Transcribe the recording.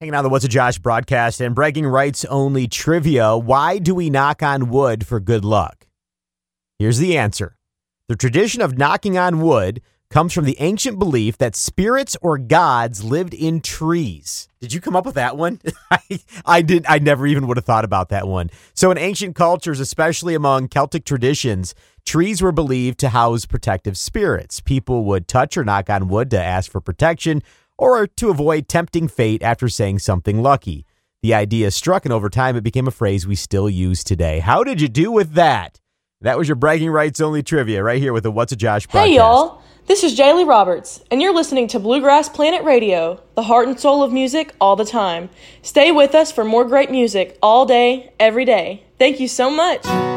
Hanging out on the What's a Josh broadcast and bragging rights only trivia. Why do we knock on wood for good luck? Here's the answer. The tradition of knocking on wood comes from the ancient belief that spirits or gods lived in trees. Did you come up with that one? I never even would have thought about that one. So in ancient cultures, especially among Celtic traditions, trees were believed to house protective spirits. People would touch or knock on wood to ask for protection or to avoid tempting fate after saying something lucky. The idea struck, and over time it became a phrase we still use today. How did you do with that? That was your bragging rights only trivia right here with the What's a Josh broadcast. Hey y'all, this is Jaylee Roberts, and you're listening to Bluegrass Planet Radio, the heart and soul of music all the time. Stay with us for more great music all day, every day. Thank you so much.